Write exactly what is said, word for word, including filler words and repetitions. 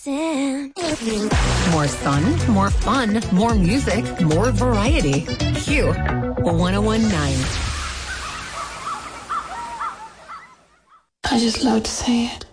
More sun, more fun, more music, more variety. Q one oh one nine. I just love to say it.